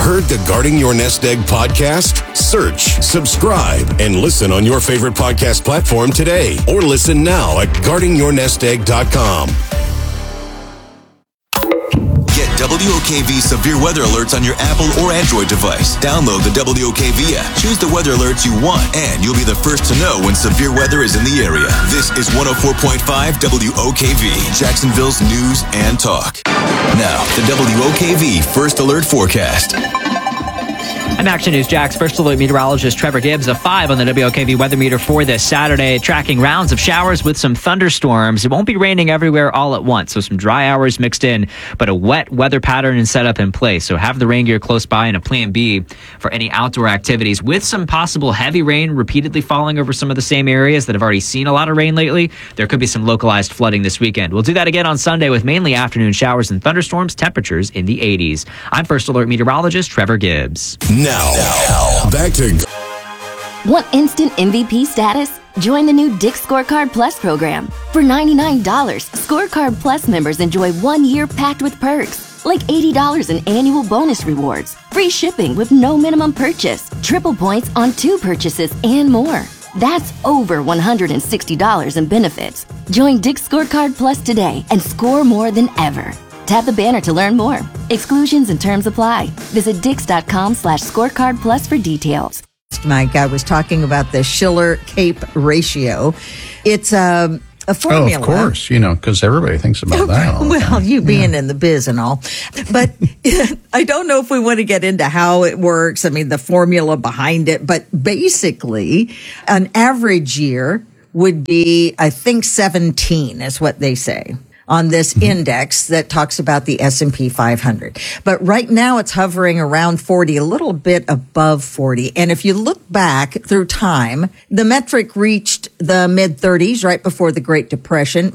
Heard the Guarding Your Nest Egg podcast? Search, subscribe, and listen on your favorite podcast platform today. Or listen now at guardingyournestegg.com. Get WOKV severe weather alerts on your Apple or Android device. Download the WOKV app. Choose the weather alerts you want, and you'll be the first to know when severe weather is in the area. This is 104.5 WOKV, Jacksonville's news and talk. Now, the WOKV First Alert Forecast. I'm Action News Jack's First Alert meteorologist Trevor Gibbs, a 5 on the WOKV weather meter for this Saturday, tracking rounds of showers with some thunderstorms. It won't be raining everywhere all at once, so some dry hours mixed in, but a wet weather pattern and setup in place. So have the rain gear close by and a plan B for any outdoor activities, with some possible heavy rain repeatedly falling over some of the same areas that have already seen a lot of rain lately. There could be some localized flooding this weekend. We'll do that again on Sunday with mainly afternoon showers and thunderstorms, temperatures in the 80s. I'm First Alert meteorologist Trevor Gibbs. Now, back to... Want instant MVP status? Join the new Dick's Scorecard Plus program. For $99, Scorecard Plus members enjoy 1 year packed with perks, like $80 in annual bonus rewards, free shipping with no minimum purchase, triple points on 2 purchases, and more. That's over $160 in benefits. Join Dick's Scorecard Plus today and score more than ever. Tap the banner to learn more. Exclusions and terms apply. Visit Dix.com/scorecard plus for details. Mike, I was talking about the Shiller-Cape ratio. It's a formula. Oh, of course, because everybody thinks about that all the time. Well, you being in the biz and all. But I don't know if we want to get into how it works. I mean, the formula behind it. But basically, an average year would be, I think, 17 is what they say on this index that talks about the S&P 500. But right now it's hovering around 40, a little bit above 40. And if you look back through time, the metric reached the mid-30s right before the Great Depression,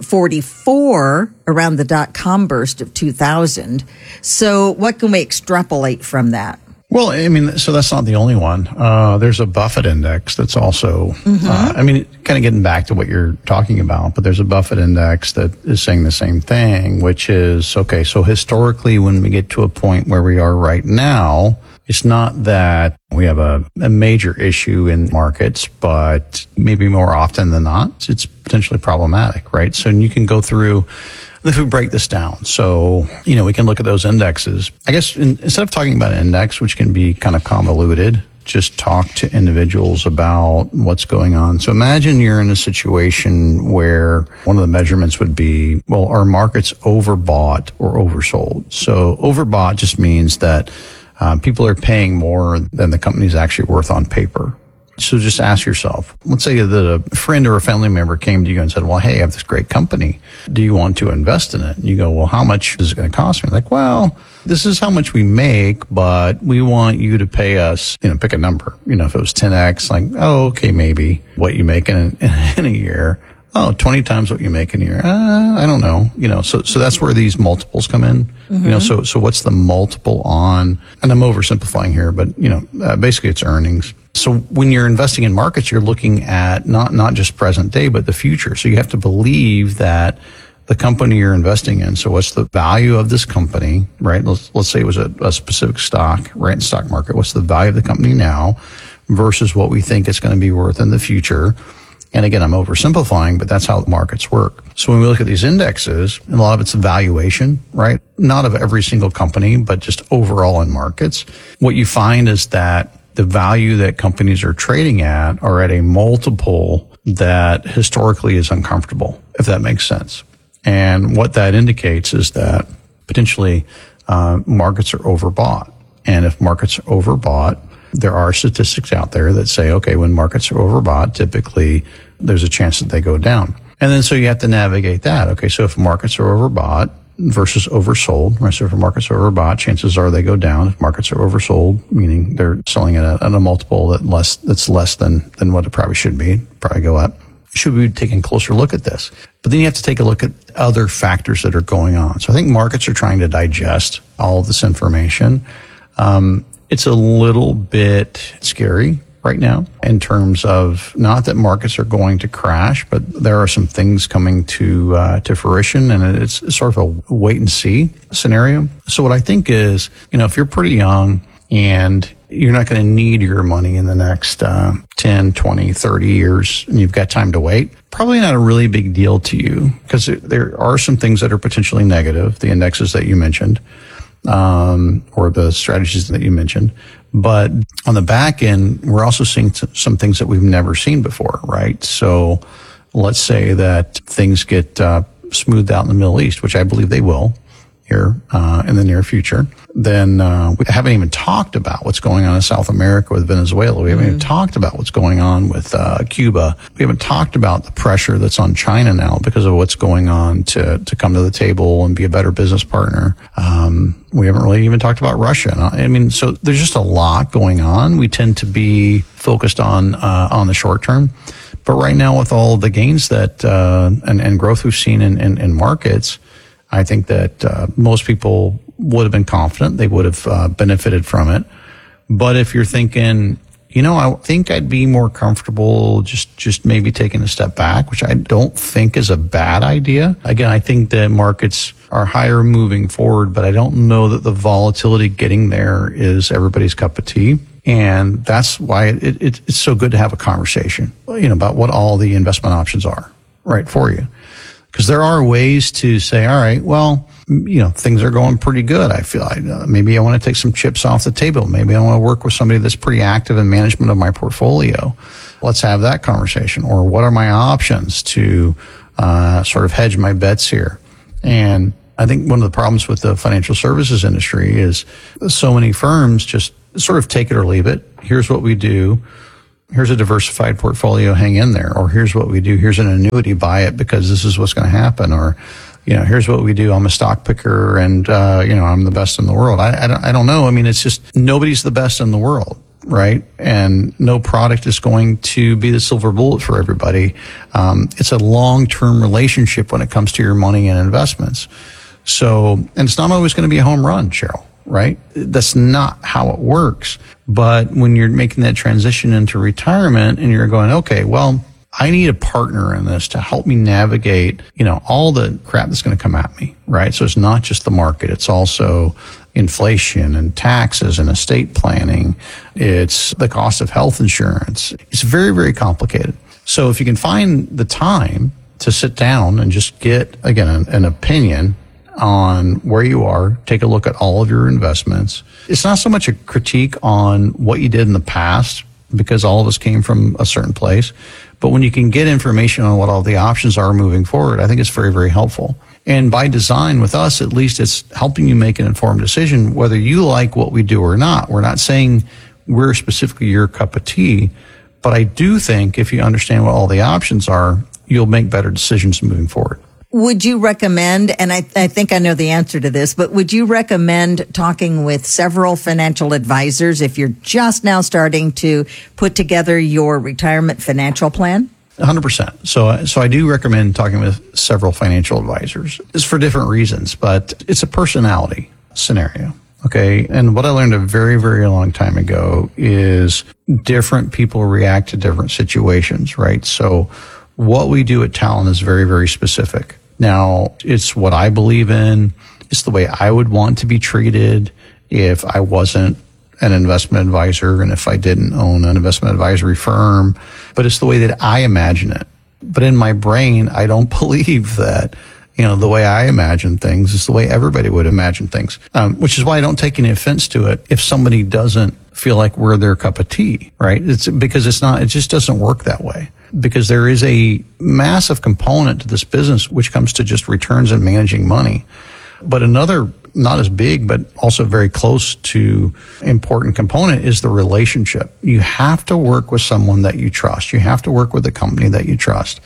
44 around the dot-com burst of 2000. So what can we extrapolate from that? Well, I mean, so that's not the only one. There's a Buffett index that's also, kind of getting back to what you're talking about, but there's a Buffett index that is saying the same thing, which is, okay, so historically when we get to a point where we are right now, it's not that we have a major issue in markets, but maybe more often than not, it's potentially problematic, right? So you can go through. If we break this down, so, we can look at those indexes. I guess instead of talking about an index, which can be kind of convoluted, just talk to individuals about what's going on. So imagine you're in a situation where one of the measurements would be, well, are markets overbought or oversold? So overbought just means that people are paying more than the company's actually worth on paper. So just ask yourself, let's say that a friend or a family member came to you and said, well, hey, I have this great company. Do you want to invest in it? And you go, well, how much is it going to cost me? Like, well, this is how much we make, but we want you to pay us, pick a number. If it was 10x, like, oh, okay, maybe what you make in a year. Oh, 20 times what you make in a year. I don't know. So that's where these multiples come in. So what's the multiple on, and I'm oversimplifying here, but, basically it's earnings. So when you're investing in markets, you're looking at not just present day, but the future. So you have to believe that the company you're investing in. So what's the value of this company, right? Let's say it was a specific stock, right? In the stock market. What's the value of the company now versus what we think it's going to be worth in the future? And again, I'm oversimplifying, but that's how the markets work. So when we look at these indexes, and a lot of it's valuation, right? Not of every single company, but just overall in markets. What you find is that the value that companies are trading at are at a multiple that historically is uncomfortable, if that makes sense. And what that indicates is that potentially markets are overbought. And if markets are overbought, there are statistics out there that say, okay, when markets are overbought, typically there's a chance that they go down. And then so you have to navigate that. Okay, so if markets are overbought versus oversold, right? So if markets are overbought, chances are they go down. If markets are oversold, meaning they're selling at a multiple that's less than what it probably should be, probably go up. Should we be taking a closer look at this? But then you have to take a look at other factors that are going on. So I think markets are trying to digest all of this information. It's a little bit scary right now in terms of not that markets are going to crash, but there are some things coming to fruition, and it's sort of a wait and see scenario. So what I think is, if you're pretty young and you're not going to need your money in the next 10, 20, 30 years, and you've got time to wait, probably not a really big deal to you, because there are some things that are potentially negative, the indexes that you mentioned, or the strategies that you mentioned. But on the back end, we're also seeing some things that we've never seen before, right? So let's say that things get smoothed out in the Middle East, which I believe they will here in the near future. Then we haven't even talked about what's going on in South America with Venezuela. We haven't even talked about what's going on with Cuba. We haven't talked about the pressure that's on China now because of what's going on to come to the table and be a better business partner. We haven't really even talked about Russia. I mean, so there's just a lot going on. We tend to be focused on the short term. But right now, with all the gains that and growth we've seen in markets, I think that most people would have been confident. They would have benefited from it. But if you're thinking, I think I'd be more comfortable just maybe taking a step back, which I don't think is a bad idea. Again, I think that markets are higher moving forward, but I don't know that the volatility getting there is everybody's cup of tea. And that's why it's so good to have a conversation, about what all the investment options are, right, for you. Because there are ways to say, all right, well, things are going pretty good. I feel like maybe I want to take some chips off the table. Maybe I want to work with somebody that's pretty active in management of my portfolio. Let's have that conversation. Or what are my options to sort of hedge my bets here? And I think one of the problems with the financial services industry is so many firms just sort of take it or leave it. Here's what we do. Here's a diversified portfolio, hang in there. Or here's what we do. Here's an annuity, buy it because this is what's going to happen. Or, here's what we do. I'm a stock picker and, I'm the best in the world. I don't know. I mean, it's just nobody's the best in the world, right? And no product is going to be the silver bullet for everybody. It's a long-term relationship when it comes to your money and investments. So, and it's not always going to be a home run, Cheryl, right? That's not how it works. But when you're making that transition into retirement and you're going, okay, well, I need a partner in this to help me navigate, all the crap that's going to come at me, right? So it's not just the market. It's also inflation and taxes and estate planning. It's the cost of health insurance. It's very, very complicated. So if you can find the time to sit down and just get, again, an opinion on where you are, take a look at all of your investments. It's not so much a critique on what you did in the past, because all of us came from a certain place. But when you can get information on what all the options are moving forward, I think it's very, very helpful. And by design with us, at least it's helping you make an informed decision whether you like what we do or not. We're not saying we're specifically your cup of tea, but I do think if you understand what all the options are, you'll make better decisions moving forward. Would you recommend, and I think I know the answer to this, but would you recommend talking with several financial advisors if you're just now starting to put together your retirement financial plan? 100%. So I do recommend talking with several financial advisors. It's for different reasons, but it's a personality scenario. Okay. And what I learned a very, very long time ago is different people react to different situations, right? So what we do at Talon is very, very specific. Now, it's what I believe in. It's the way I would want to be treated if I wasn't an investment advisor and if I didn't own an investment advisory firm. But it's the way that I imagine it. But in my brain, I don't believe that, the way I imagine things is the way everybody would imagine things, which is why I don't take any offense to it if somebody doesn't feel like we're their cup of tea, right? It's because it just doesn't work that way. Because there is a massive component to this business which comes to just returns and managing money. But another, not as big, but also very close to important component is the relationship. You have to work with someone that you trust. You have to work with a company that you trust.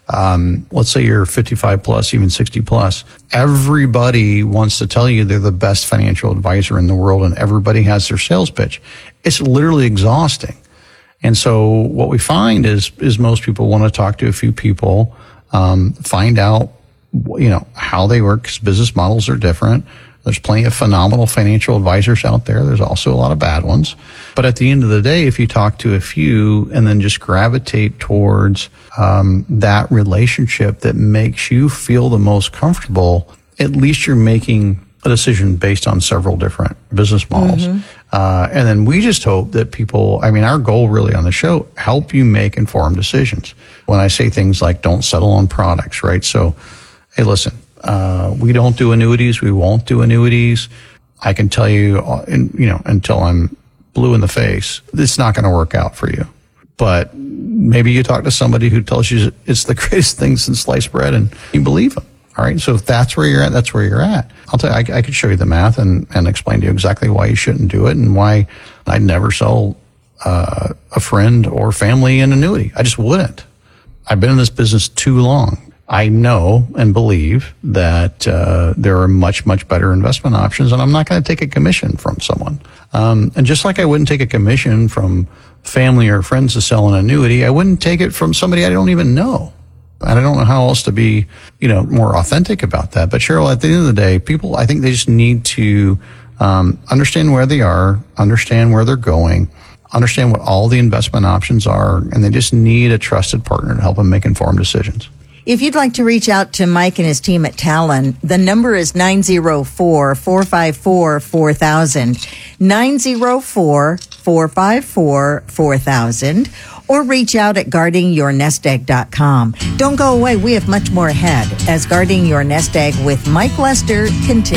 Let's say you're 55 plus, even 60 plus. Everybody wants to tell you they're the best financial advisor in the world, and everybody has their sales pitch. It's literally exhausting. And so what we find is most people want to talk to a few people, find out, how they work, because business models are different. There's plenty of phenomenal financial advisors out there. There's also a lot of bad ones. But at the end of the day, if you talk to a few and then just gravitate towards that relationship that makes you feel the most comfortable, at least you're making a decision based on several different business models. And then we just hope that people, our goal really on the show, help you make informed decisions. When I say things like don't settle on products, right? So, hey, listen, we don't do annuities. We won't do annuities. I can tell you, until I'm blue in the face, it's not going to work out for you. But maybe you talk to somebody who tells you it's the greatest thing since sliced bread and you believe them. All right. So if that's where you're at, that's where you're at. I'll tell you, I could show you the math and explain to you exactly why you shouldn't do it and why I'd never sell a friend or family an annuity. I just wouldn't. I've been in this business too long. I know and believe that there are much, much better investment options, and I'm not going to take a commission from someone. And just like I wouldn't take a commission from family or friends to sell an annuity, I wouldn't take it from somebody I don't even know. And I don't know how else to be, more authentic about that. But Cheryl, at the end of the day, people, I think they just need to understand where they are, understand where they're going, understand what all the investment options are, and they just need a trusted partner to help them make informed decisions. If you'd like to reach out to Mike and his team at Talon, the number is 904-454-4000, 904-454-4000, or reach out at guardingyournestegg.com. Don't go away. We have much more ahead as Guarding Your Nest Egg with Mike Lester continues.